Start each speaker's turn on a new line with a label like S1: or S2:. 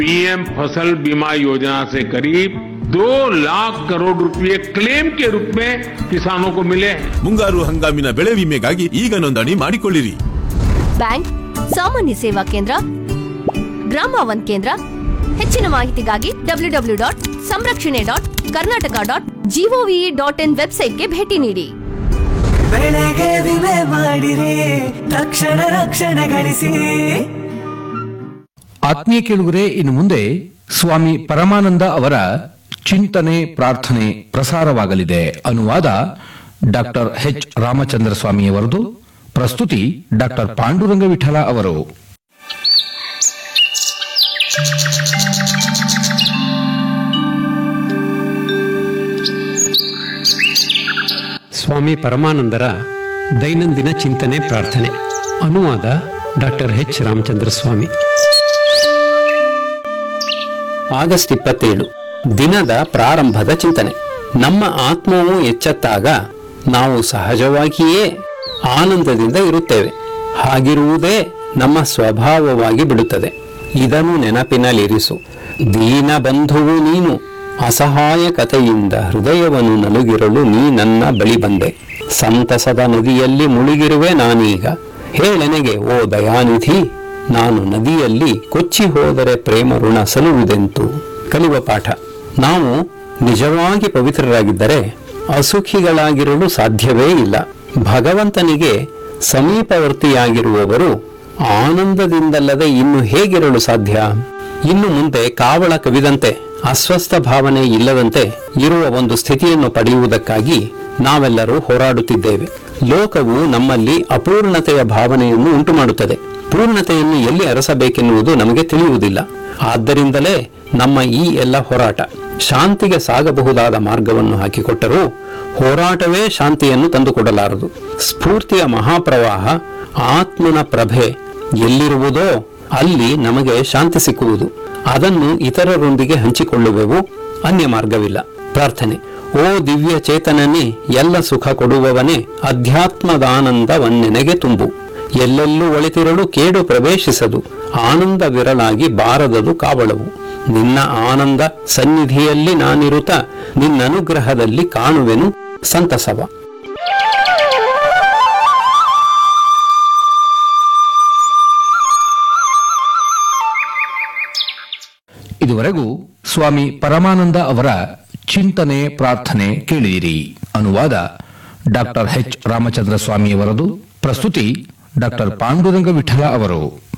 S1: PM फसल बीमा योजना से करीब 2 लाख करोड़ रुपए क्लेम के रूप में किसानों को मिले हैं।
S2: ಮುಂಗಾರು ಹಂಗಾಮಿನ ಬೆಳೆ ವಿಮೆಗಾಗಿ ಈಗ ನೋಂದಣಿ ಮಾಡಿಕೊಳ್ಳಿರಿ.
S3: ಬ್ಯಾಂಕ್, ಸಾಮಾನ್ಯ ಸೇವಾ ಕೇಂದ್ರ, ಗ್ರಾಮ ಒನ್ ಕೇಂದ್ರ. ಹೆಚ್ಚಿನ ಮಾಹಿತಿಗಾಗಿ www.samrakshane.karnataka.gov.in ವೆಬ್ಸೈಟ್ಗೆ ಭೇಟಿ ನೀಡಿ.
S4: ಬೆಳೆಗೆ ವಿಮೆ ಮಾಡಿರಿ, ತಕ್ಷಣ ರಕ್ಷಣೆ ಗಳಿಸಿ.
S5: ಆತ್ಮೀಯ ಕೇಳುಗರೆ, ಇನ್ನು ಮುಂದೆ ಸ್ವಾಮಿ ಪರಮಾನಂದ ಅವರ ಚಿಂತನೆ ಪ್ರಾರ್ಥನೆ ಪ್ರಸಾರವಾಗಲಿದೆ. ಅನುವಾದ ಡಾಕ್ಟರ್ ಎಚ್ ರಾಮಚಂದ್ರ ಸ್ವಾಮಿಯವರದು. ಪ್ರಸ್ತುತಿ ಡಾಕ್ಟರ್ ಪಾಂಡುರಂಗ ವಿಠಲ ಅವರು.
S6: ಸ್ವಾಮಿ ಪರಮಾನಂದರ ದೈನಂದಿನ ಚಿಂತನೆ ಪ್ರಾರ್ಥನೆ. ಅನುವಾದ ಡಾಕ್ಟರ್ ಎಚ್ ರಾಮಚಂದ್ರ ಸ್ವಾಮಿ. ಆಗಸ್ಟ್ 27 ದಿನದ ಪ್ರಾರಂಭದ ಚಿಂತನೆ. ನಮ್ಮ ಆತ್ಮವು ಎಚ್ಚೆತ್ತಾಗ ನಾವು ಸಹಜವಾಗಿಯೇ ಆನಂದದಿಂದ ಇರುತ್ತೇವೆ. ಹಾಗಿರುವುದೇ ನಮ್ಮ ಸ್ವಭಾವವಾಗಿ ಬಿಡುತ್ತದೆ. ಇದನ್ನು ನೆನಪಿನಲ್ಲಿರಿಸು. ದೀನ ಬಂಧುವು ನೀನು, ಅಸಹಾಯಕತೆಯಿಂದ ಹೃದಯವನ್ನು ನಲುಗಿರಲು ನೀ ನನ್ನ ಬಳಿ ಬಂದೆ. ಸಂತಸದ ನದಿಯಲ್ಲಿ ಮುಳುಗಿರುವೆ ನಾನೀಗ. ಹೇಳೆನೆಗೆ ಓ ದಯಾನಿಧಿ, ನಾನು ನದಿಯಲ್ಲಿ ಕೊಚ್ಚಿ ಹೋದರೆ ಪ್ರೇಮ ಋಣ ಸಲ್ಲುವುದೆಂತು. ಕಲಿಯುವ ಪಾಠ. ನಾವು ನಿಜವಾಗಿ ಪವಿತ್ರರಾಗಿದ್ದರೆ ಅಸುಖಿಗಳಾಗಿರಲು ಸಾಧ್ಯವೇ ಇಲ್ಲ. ಭಗವಂತನಿಗೆ ಸಮೀಪವರ್ತಿಯಾಗಿರುವವರು ಆನಂದದಿಂದಲ್ಲದೆ ಇನ್ನು ಹೇಗಿರಲು ಸಾಧ್ಯ? ಇನ್ನು ಮುಂದೆ ಕಾವಳ ಕವಿದಂತೆ ಅಸ್ವಸ್ಥ ಭಾವನೆ ಇಲ್ಲದಂತೆ ಇರುವ ಒಂದು ಸ್ಥಿತಿಯನ್ನು ಪಡೆಯುವುದಕ್ಕಾಗಿ ನಾವೆಲ್ಲರೂ ಹೋರಾಡುತ್ತಿದ್ದೇವೆ. ಲೋಕವು ನಮ್ಮಲ್ಲಿ ಅಪೂರ್ಣತೆಯ ಭಾವನೆಯನ್ನು ಉಂಟು ಮಾಡುತ್ತದೆ. ಪೂರ್ಣತೆಯನ್ನು ಎಲ್ಲಿ ಅರಸಬೇಕೆನ್ನುವುದು ನಮಗೆ ತಿಳಿಯುವುದಿಲ್ಲ. ಆದ್ದರಿಂದಲೇ ನಮ್ಮ ಈ ಎಲ್ಲ ಹೋರಾಟ. ಶಾಂತಿಗೆ ಸಾಗಬಹುದಾದ ಮಾರ್ಗವನ್ನು ಹಾಕಿಕೊಟ್ಟರೂ ಹೋರಾಟವೇ ಶಾಂತಿಯನ್ನು ತಂದುಕೊಡಲಾರದು. ಸ್ಫೂರ್ತಿಯ ಮಹಾಪ್ರವಾಹ, ಆತ್ಮನ ಪ್ರಭೆ ಎಲ್ಲಿರುವುದೋ ಅಲ್ಲಿ ನಮಗೆ ಶಾಂತಿ ಸಿಕ್ಕುವುದು. ಅದನ್ನು ಇತರರೊಂದಿಗೆ ಹಂಚಿಕೊಳ್ಳುವೆವು, ಅನ್ಯ ಮಾರ್ಗವಿಲ್ಲ. ಪ್ರಾರ್ಥನೆ. ಓ ದಿವ್ಯ ಚೇತನನೇ, ಎಲ್ಲ ಸುಖ ಕೊಡುವವನೇ, ಅಧ್ಯಾತ್ಮದಾನಂದವನ್ನೆನೆಗೆ ತುಂಬು. ಎಲ್ಲೆಲ್ಲೂ ಒಳಿತಿರಲು ಕೇಡು ಪ್ರವೇಶಿಸದು, ಆನಂದವಿರಲಾಗಿ ಬಾರದದು ಕಾವಳವು. ನಿನ್ನ ಆನಂದ ಸನ್ನಿಧಿಯಲ್ಲಿ ನಾನಿರುತ್ತ ನಿನ್ನ ಅನುಗ್ರಹದಲ್ಲಿ ಕಾಣುವೆನು ಸಂತಸವ.
S5: ಇದುವರೆಗೂ ಸ್ವಾಮಿ ಪರಮಾನಂದ ಅವರ ಚಿಂತನೆ ಪ್ರಾರ್ಥನೆ ಕೇಳಿದಿರಿ. ಅನುವಾದ ಡಾಕ್ಟರ್ ಎಚ್ ರಾಮಚಂದ್ರ ಸ್ವಾಮಿಯವರದು. ಪ್ರಸ್ತುತಿ ಡಾಕ್ಟರ್ ಪಾಂಡುರಂಗ ವಿಠಲ ಅವರು.